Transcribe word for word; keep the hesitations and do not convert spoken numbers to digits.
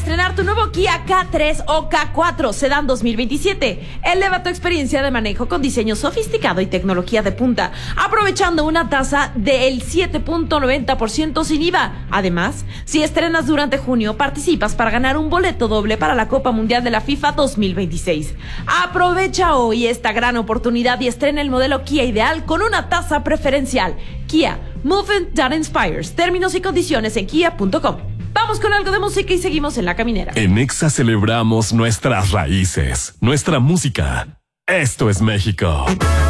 estrenar tu nuevo Kia K tres o K cuatro Sedán dos mil veintisiete. Eleva tu experiencia de manejo con diseño sofisticado y tecnología de punta, aprovechando una tasa del siete punto noventa por ciento sin I V A. Además, si estrenas durante junio, participas para ganar un boleto doble para la Copa Mundial de la FIFA dos mil veintiséis. Aprovecha hoy esta gran oportunidad y estrena el modelo Kia ideal con una tasa preferencial. Kia, movement that inspires. Términos y condiciones en kia punto com. Vamos con algo de música y seguimos en La Caminera. En Exa celebramos nuestras raíces, nuestra música. Esto es México.